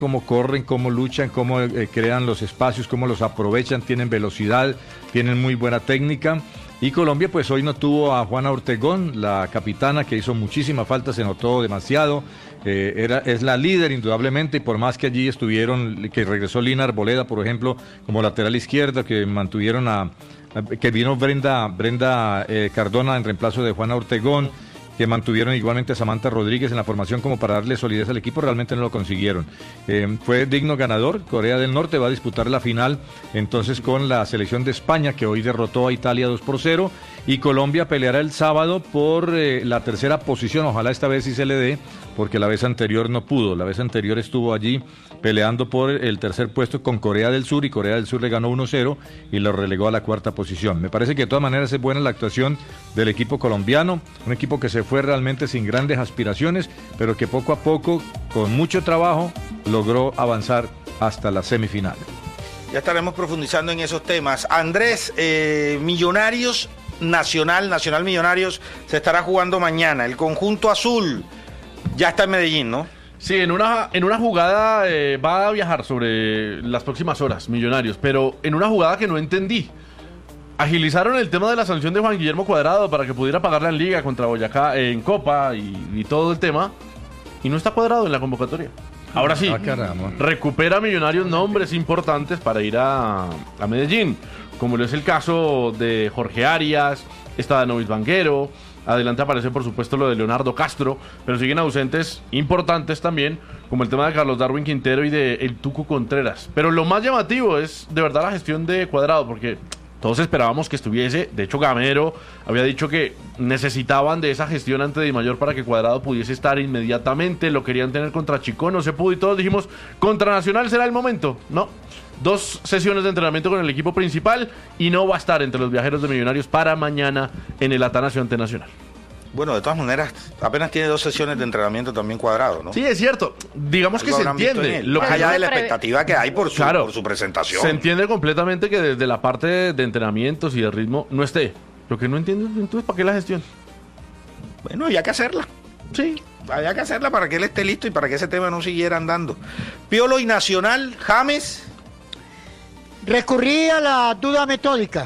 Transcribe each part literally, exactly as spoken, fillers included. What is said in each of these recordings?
cómo corren, cómo luchan, cómo eh, crean los espacios, cómo los aprovechan, tienen velocidad, tienen muy buena técnica. Y Colombia pues hoy no tuvo a Juana Ortegón, la capitana, que hizo muchísima falta, se notó demasiado, eh, era, es la líder indudablemente, y por más que allí estuvieron, que regresó Lina Arboleda, por ejemplo, como lateral izquierda, que mantuvieron a, a que vino Brenda, Brenda eh, Cardona en reemplazo de Juana Ortegón, que mantuvieron igualmente a Samantha Rodríguez en la formación como para darle solidez al equipo, realmente no lo consiguieron. Eh, fue digno ganador. Corea del Norte va a disputar la final entonces con la selección de España, que hoy derrotó a Italia dos por cero, y Colombia peleará el sábado por eh, la tercera posición. Ojalá esta vez sí se le dé, porque la vez anterior no pudo. La vez anterior estuvo allí peleando por el tercer puesto con Corea del Sur, y Corea del Sur le ganó uno cero y lo relegó a la cuarta posición. Me parece que de todas maneras es buena la actuación del equipo colombiano, un equipo que se fue realmente sin grandes aspiraciones, pero que poco a poco, con mucho trabajo, logró avanzar hasta la semifinal. Ya estaremos profundizando en esos temas. Andrés, eh, Millonarios Nacional, Nacional Millonarios, se estará jugando mañana. El conjunto azul ya está en Medellín, ¿no? Sí, en una, en una jugada eh, va a viajar sobre las próximas horas, Millonarios, pero en una jugada que no entendí. Agilizaron el tema de la sanción de Juan Guillermo Cuadrado para que pudiera pagarla en Liga contra Boyacá, eh, en Copa y, y todo el tema, y no está Cuadrado en la convocatoria. Ahora sí, ah, recupera Millonarios nombres importantes para ir a, a Medellín, como lo es el caso de Jorge Arias, está Danovis Vanguero. Adelante aparece por supuesto lo de Leonardo Castro, pero siguen ausentes importantes también, como el tema de Carlos Darwin Quintero y de el Tuco Contreras. Pero lo más llamativo es de verdad la gestión de Cuadrado, porque todos esperábamos que estuviese. De hecho, Gamero había dicho que necesitaban de esa gestión ante Di Mayor para que Cuadrado pudiese estar inmediatamente. Lo querían tener contra Chico, no se pudo, y todos dijimos, contra Nacional será el momento. No, dos sesiones de entrenamiento con el equipo principal y no va a estar entre los viajeros de Millonarios para mañana en el Atanasio ante Nacional. Bueno, de todas maneras, apenas tiene dos sesiones de entrenamiento también Cuadrado, ¿no? Sí, es cierto. Digamos Algo que se entiende. Lo más allá de la expectativa que hay por su, claro, por su presentación. Se entiende completamente que desde la parte de entrenamientos y de ritmo no esté. Lo que no entiendo es, entonces, ¿para qué la gestión? Bueno, había que hacerla. Sí. Había que hacerla para que él esté listo y para que ese tema no siguiera andando. Piolo y Nacional, James. Recurrí a la duda metódica.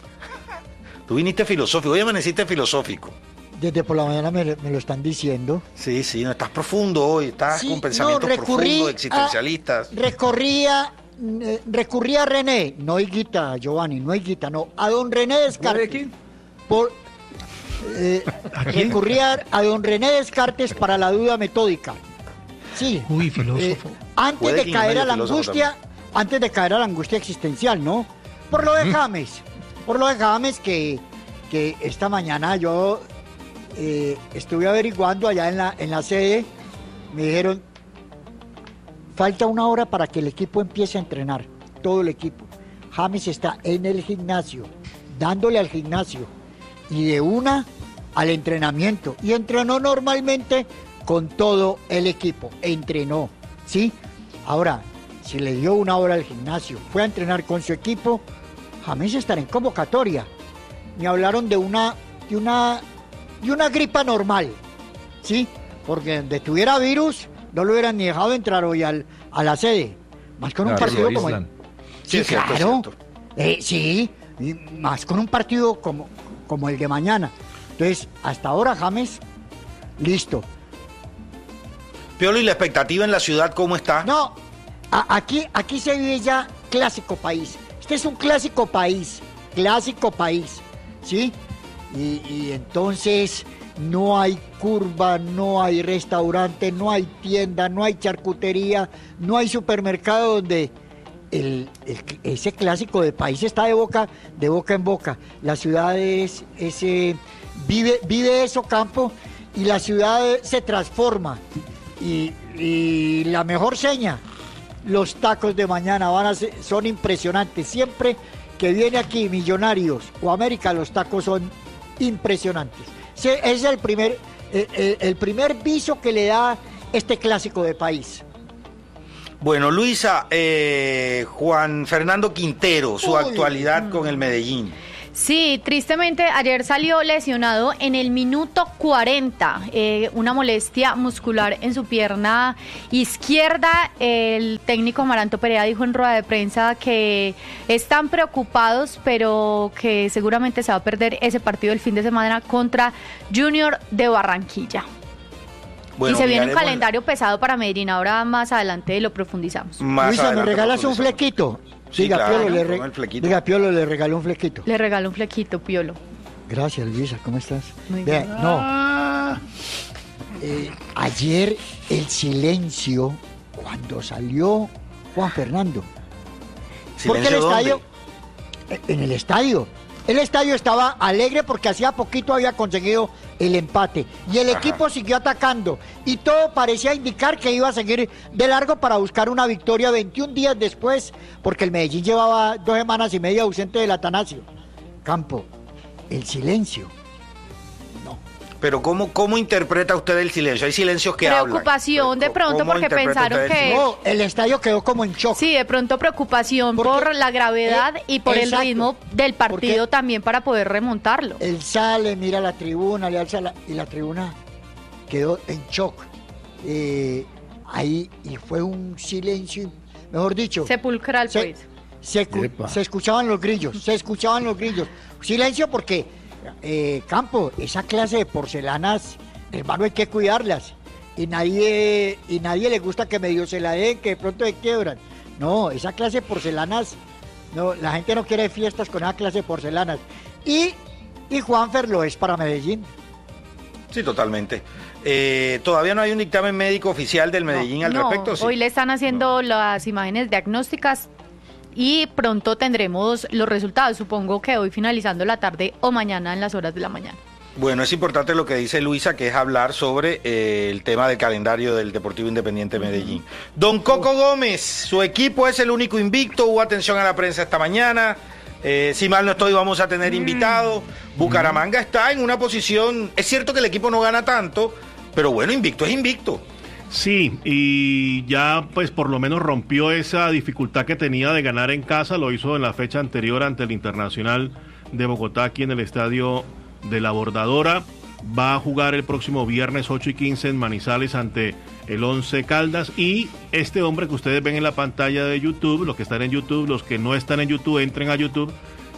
Tú viniste filosófico, hoy amaneciste filosófico. Desde por la mañana me, me lo están diciendo. Sí, sí, no estás profundo hoy, estás sí, con pensamientos no, profundos, existencialistas. A, recorría, eh, recurrí a René, no Higuita, Giovanni, no Higuita, no, a don René Descartes. ¿De por, eh, recurrí a, a don René Descartes para la duda metódica. Sí. Uy, filósofo. Eh, antes de caer a la angustia, también. antes de caer a la angustia existencial, ¿no? Por lo de James, por lo de James que, que esta mañana yo... Eh, estuve averiguando allá en la, en la sede, me dijeron, falta una hora para que el equipo empiece a entrenar, todo el equipo. James está en el gimnasio, dándole al gimnasio, y de una al entrenamiento, y entrenó normalmente con todo el equipo, entrenó, ¿sí? Ahora, si le dio una hora al gimnasio, fue a entrenar con su equipo, James estará en convocatoria. Me hablaron de una, de una y una gripa normal, ¿sí? Porque donde tuviera virus, no lo hubieran ni dejado entrar hoy al, a la sede. Más con claro, un partido como el... Sí, sí, claro. Eh, sí, y más con un partido como, como el de mañana. Entonces, hasta ahora, James, listo. Piolo, ¿y la expectativa en la ciudad cómo está? No, a, aquí, aquí se vive ya clásico país. Este es un clásico país, clásico país, ¿sí? Y, y entonces no hay curva, no hay restaurante, no hay tienda, no hay charcutería, no hay supermercado donde el, el, ese clásico de país está de boca, de boca en boca. La ciudad es, ese, vive, vive eso, campo, y la ciudad se transforma. Y, y la mejor seña, los tacos de mañana van a ser, son impresionantes. Siempre que viene aquí Millonarios o América, los tacos son impresionantes. Ese es el primer, el, el primer viso que le da este clásico de país. Bueno, Luisa, eh, Juan Fernando Quintero, su Uy, actualidad mm. con el Medellín. Sí, tristemente ayer salió lesionado en el minuto cuarenta, eh, una molestia muscular en su pierna izquierda. El técnico Amaranto Perea dijo en rueda de prensa que están preocupados, pero que seguramente se va a perder ese partido el fin de semana contra Junior de Barranquilla. Bueno, y se viene un calendario pesado para Medellín, ahora más adelante lo profundizamos. Más Luisa, ¿me regalas un flequito? Sí, diga, claro, Piolo, le re... diga, Piolo, le regaló un flequito. Le regaló un flequito, Piolo. Gracias, Luisa, ¿cómo estás? Muy Vea, bien. No, eh, ayer el silencio cuando salió Juan Fernando. Porque el estadio, ¿dónde? En el estadio. El estadio estaba alegre porque hacía poquito había conseguido el empate. Y el Ajá. equipo siguió atacando. Y todo parecía indicar que iba a seguir de largo para buscar una victoria veintiún días después, porque el Medellín llevaba dos semanas y media ausente del Atanasio. Campo, el silencio. No. Pero ¿cómo, cómo interpreta usted el silencio? Hay silencios que hablan. Preocupación de pronto porque pensaron que... No, el estadio quedó como en shock. Sí, de pronto preocupación porque, por la gravedad eh, y por exacto, el ritmo del partido también para poder remontarlo. Él sale, mira la tribuna, le alza la, y la tribuna quedó en shock. Eh, ahí, y fue un silencio, mejor dicho... Sepulcral, se, pues. Se, se escuchaban los grillos, se escuchaban los grillos. Silencio porque... Eh, Campo, esa clase de porcelanas, hermano, hay que cuidarlas y nadie y nadie le gusta que medio se la den, que de pronto se quiebran. No, esa clase de porcelanas, no, la gente no quiere fiestas con esa clase de porcelanas. Y, y Juanfer lo es para Medellín. Sí, totalmente. Eh, todavía no hay un dictamen médico oficial del Medellín no, al no, respecto. ¿Sí? Hoy le están haciendo no. las imágenes diagnósticas y pronto tendremos los resultados, supongo que hoy finalizando la tarde o mañana en las horas de la mañana. Bueno, es importante lo que dice Luisa, que es hablar sobre eh, el tema del calendario del Deportivo Independiente Medellín. Don Coco Gómez, su equipo es el único invicto, hubo atención a la prensa esta mañana, eh, si mal no estoy vamos a tener invitados. Bucaramanga está en una posición, es cierto que el equipo no gana tanto, pero bueno, invicto es invicto. Sí, y ya pues por lo menos rompió esa dificultad que tenía de ganar en casa, lo hizo en la fecha anterior ante el Internacional de Bogotá aquí en el estadio de la Bordadora. Va a jugar el próximo viernes ocho y quince en Manizales ante el Once Caldas, y este hombre que ustedes ven en la pantalla de YouTube, los que están en YouTube, los que no están en YouTube, entren a YouTube,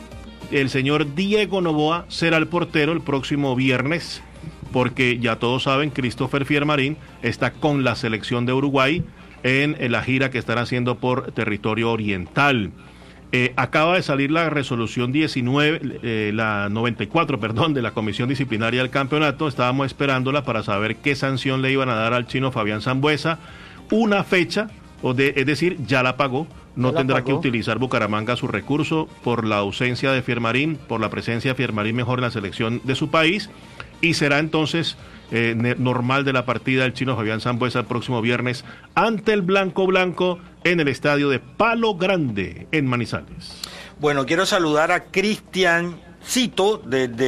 el señor Diego Noboa será el portero el próximo viernes, porque ya todos saben, Christopher Fiermarín está con la selección de Uruguay en, en la gira que están haciendo por territorio oriental. Eh, acaba de salir la resolución diecinueve, eh, la noventa y cuatro, perdón, de la Comisión Disciplinaria del Campeonato. Estábamos esperándola para saber qué sanción le iban a dar al chino Fabián Sambuesa. Una fecha, o de, es decir, ya la pagó. No tendrá que utilizar Bucaramanga su recurso por la ausencia de Fiermarín, por la presencia de Fiermarín mejor en la selección de su país. Y será entonces eh, normal de la partida el chino Fabián Sambuesa el próximo viernes ante el Blanco Blanco en el estadio de Palo Grande en Manizales. Bueno, quiero saludar a Cristian Cito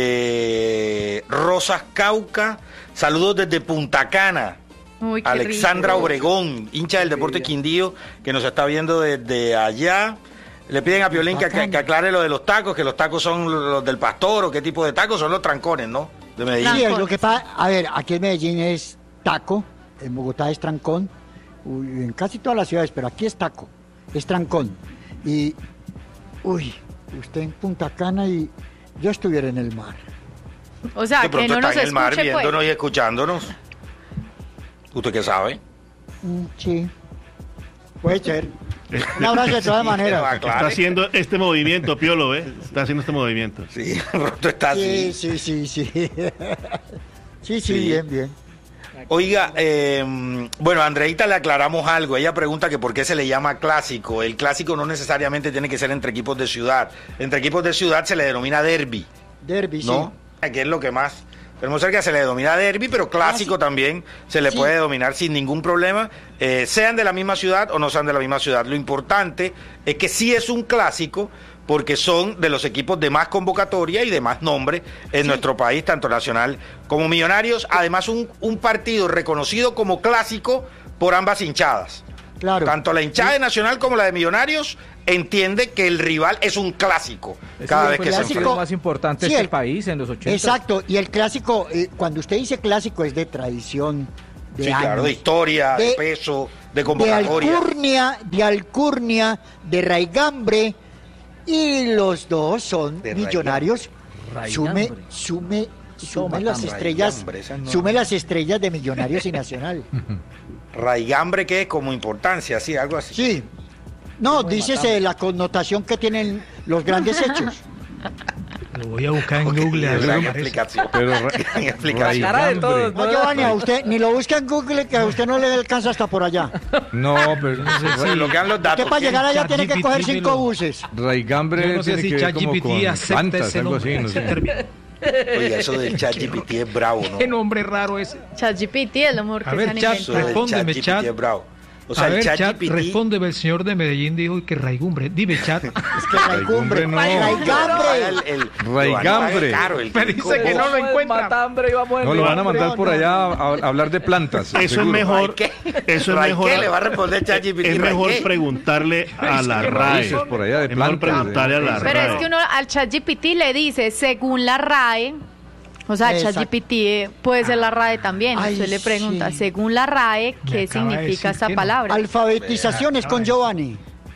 desde Rosas Cauca. Saludos desde Punta Cana. Uy, Alexandra rico. Obregón, hincha del Deporte Quindío, que nos está viendo desde allá. Le piden a Piolín que, que, que aclare lo de los tacos, que los tacos son los del pastor o qué tipo de tacos, son los trancones, ¿no? De Medellín. Sí, lo que pasa, a ver, aquí en Medellín es taco, en Bogotá es trancón, uy, en casi todas las ciudades, pero aquí es taco, es trancón. Y, uy, usted en Punta Cana y yo estuviera en el mar. O sea, de que no nos está en el mar escuche, viéndonos pues. y escuchándonos. ¿Usted qué sabe? Mm, sí, puede ser. Un abrazo de todas maneras. Está haciendo este movimiento, Piolo, ¿eh? Está haciendo este movimiento. Sí, Roto está así. Sí, sí, sí, sí. Sí, sí, bien, bien. Oiga, eh, bueno, a Andreita le aclaramos algo. Ella pregunta que por qué se le llama clásico. El clásico no necesariamente tiene que ser entre equipos de ciudad. Entre equipos de ciudad se le denomina derbi. Derbi, ¿no? sí. Que es lo que más tenemos cerca, se le denomina derbi, pero clásico también se le sí. puede denominar sin ningún problema, eh, sean de la misma ciudad o no sean de la misma ciudad. Lo importante es que sí es un clásico, porque son de los equipos de más convocatoria y de más nombre en sí. nuestro país, tanto nacional como Millonarios. Además, un, un partido reconocido como clásico por ambas hinchadas. Claro. Tanto la hinchada de Nacional como la de Millonarios entiende que el rival es un clásico cada Sí, vez el que se clásico enfrenta. más importante Sí, de este el- país en los ochenta. Exacto, y el clásico, eh, cuando usted dice clásico es de tradición, de Sí, años, claro, de historia, de, De- peso, de de convocatoria. alcurnia, de alcurnia, de raigambre, y los dos son De millonarios. Sume, Raigambre. sume, sume Toma, las tama. estrellas, Raigambre, esa no- sume las estrellas de Millonarios y Nacional. Raigambre que es como importancia, sí, algo así. Sí. No, dícese la connotación que tienen los grandes hechos. Lo voy a buscar en Ok, Google. a ver gran qué aparece. explicación. Pero ra- Gran explicación. Cara de todos. No, Giovanni, a usted ni lo busca en Google, que a usted no le alcanza hasta por allá. no, pero Bueno, lo que dan los datos. Usted para llegar allá tiene que ChatGPT coger me cinco lo- buses. raigambre Yo no sé tiene si que ver como ChatGPT con acepta plantas, ese algo así, nombre, no ese sé. término. Oiga, eso del ChatGPT es bravo, ¿no? Qué nombre raro ese. ChatGPT es lo mejor A que ver, se han chat, Eso inventado. del respóndeme, ChatGPT chat. es bravo. O sea, A el ver, chat, ChatGPT... respóndeme. El señor de Medellín dijo que raigumbre. Dime, chat. Es que raigambre, no. raigambre. El, el, Raigambre. Caro, el Me dice que no lo encuentra. Matambre y vamos No, lo van a hambre. mandar por allá a, a hablar de plantas. Eso es seguro. mejor. ¿Qué? Eso es mejor. ¿Qué le va a responder ChatGPT? Es mejor Raquel? preguntarle a la que RAE. raíces por allá de Es mejor plantas, preguntarle a la Pero RAE. es que uno al ChatGPT le dice, según la RAE, o sea, Exacto. ChatGPT eh, puede ser la RAE también. Ay, Usted le pregunta, sí. según la RAE, Me ¿qué acaba de significa decir esta que no. palabra? Alfabetizaciones con Giovanni.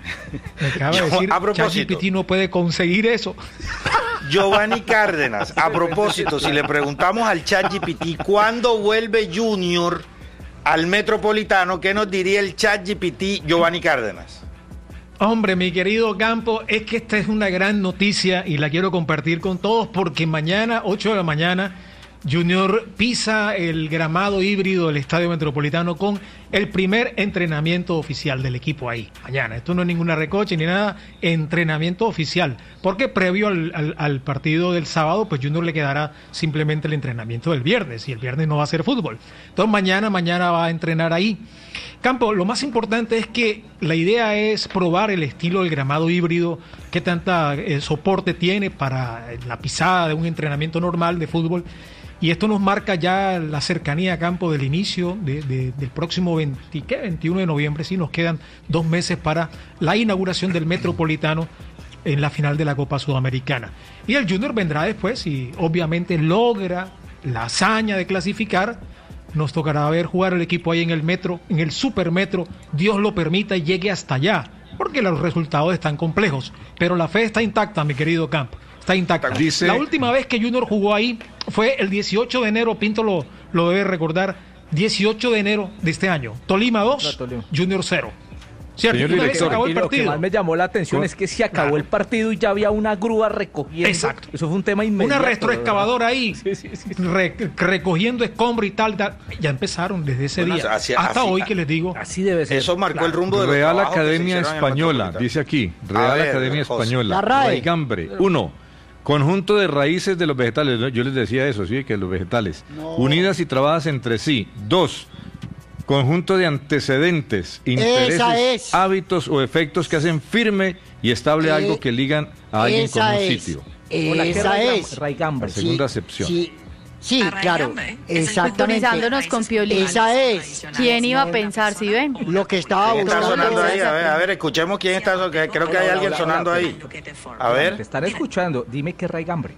Me acaba de Yo, decir, a propósito. ChatGPT no puede conseguir eso. Giovanni Cárdenas, a propósito, si le preguntamos al ChatGPT cuándo vuelve Junior al Metropolitano, ¿qué nos diría el ChatGPT Giovanni Cárdenas? Hombre, mi querido Campo, es que esta es una gran noticia y la quiero compartir con todos porque mañana, ocho de la mañana, Junior pisa el gramado híbrido del Estadio Metropolitano con el primer entrenamiento oficial del equipo ahí, mañana. Esto no es ninguna recoche ni nada, entrenamiento oficial, porque previo al, al- al partido del sábado, pues Junior le quedará simplemente el entrenamiento del viernes y el viernes no va a ser fútbol. Entonces mañana, mañana va a entrenar ahí. Campo, lo más importante es que la idea es probar el estilo del gramado híbrido, qué tanta eh, soporte tiene para la pisada de un entrenamiento normal de fútbol. Y esto nos marca ya la cercanía a Campo del inicio de- de- del próximo veinte, ¿qué? veintiuno de noviembre. Sí, nos quedan dos meses para la inauguración del Metropolitano en la final de la Copa Sudamericana. Y el Junior vendrá después y obviamente logra la hazaña de clasificar. Nos tocará ver jugar el equipo ahí en el metro, en el supermetro, Dios lo permita y llegue hasta allá, porque los resultados están complejos, pero la fe está intacta, mi querido Campo, está intacta. Dice- La última vez que Junior jugó ahí fue el dieciocho de enero, Pinto lo, lo debe recordar, dieciocho de enero de este año, Tolima dos, La Tolima. Junior cero. ¿Cierto? Señor Una vez director, se acabó el Y lo que partido. más me llamó la atención ¿Cómo? es que se acabó Claro. el partido y ya había una grúa recogiendo. Exacto. Eso fue un tema inmediato. Una retroexcavadora ahí, Sí, sí, sí. re- recogiendo escombro y tal, tal. Ya empezaron desde ese Bueno, día así- hasta así- hoy que les digo. Así debe ser. Eso marcó el rumbo de los Real trabajos que se Academia hicieron en el Española, Metropolitano. dice aquí. A Real ver, Academia José. Española. La RAE. Raigambre. Uno. Conjunto de raíces de los vegetales. ¿no? Yo les decía eso, sí, que los vegetales. No. Unidas y trabadas entre sí. Dos. Conjunto de antecedentes, intereses, es. hábitos o efectos que hacen firme y estable Eh, algo que ligan a alguien con Esa un es. sitio. Hola, ¿qué Esa raigam- es. Raigambre. Sí. segunda acepción. Sí, sí, A claro. raigambre. Es el Exactamente. Culturizándonos con Piolín. Esa es. ¿Quién iba a pensar, si ven? Lo que estaba ¿Quién está buscando. sonando ahí? A ver, a ver, escuchemos quién está sonando. que Creo que hay alguien sonando ahí. A Te ver. estaré escuchando. Dime qué raigambre.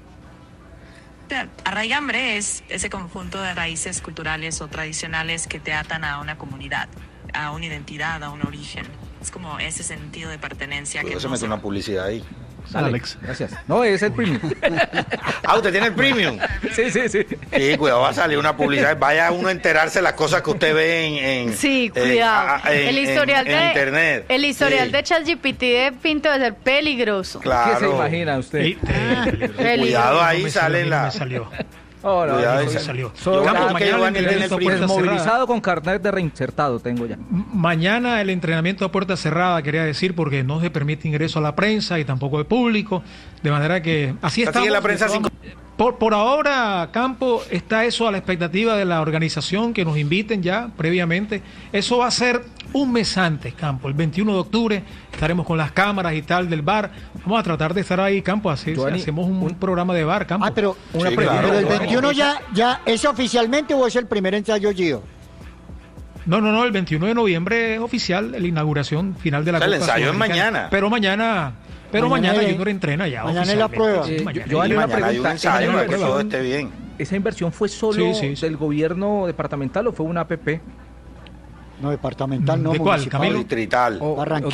Arraigambre es ese conjunto de raíces culturales o tradicionales que te atan a una comunidad, a una identidad, a un origen. Es como ese sentido de pertenencia que Cuidado, se no mete se- una publicidad ahí. Dale, Alex. Gracias. No, es el premium. Ah, usted tiene el premium. Sí, sí, sí. Sí, cuidado, va a salir una publicidad. Vaya uno a enterarse de las cosas que usted ve en, en- Sí, en- cuidado. a- a- en- el historial en- en de internet. el historial Sí, de ChatGPT de Pinto debe ser peligroso. ¿Qué se Claro. imagina usted? Y- eh, Cuidado ahí, no me sale salió, la- no me salió. Oh, no, Cuidado, no, No me esa- salió. Solo Giovanni, Campo, ¿qué mañana Giovanni el tiene el entrenamiento a premio? puerta cerrada. Desmovilizado con carnet de reinsertado tengo ya. M- Mañana el entrenamiento a puerta cerrada, quería decir, porque no se permite ingreso a la prensa y tampoco de público, de manera que así Así estamos. que la prensa de sin- todas- Por, por ahora, Campo, está eso a la expectativa de la organización, que nos inviten ya previamente. Eso va a ser un mes antes, Campo, el veintiuno de octubre, estaremos con las cámaras y tal del bar. Vamos a tratar de estar ahí, Campo, así Giovanni, hacemos un, un programa de bar, Campo. Ah, pero, Una Sí, pregunta. claro. pero el Giovanni. veintiuno ya, ya es oficialmente o es el primer ensayo, Gio. No, no, no, el veintiuno de noviembre es oficial la inauguración final de la O sea, el Copa ensayo es Sudamericana. mañana. Pero mañana, pero Mañana mañana, es- Junior entrena ya mañana es la oficialmente. prueba. Sí, Eh, mañana yo- yo es- haré una Mañana hay un pregunta, ensayo esa para que todo inversión- esté bien. ¿Esa inversión fue solo Sí, sí, sí. del gobierno departamental o fue una A P P? No, departamental, no, ¿De cuál, municipal. Camilo? Distrital. O, Barranquilla. o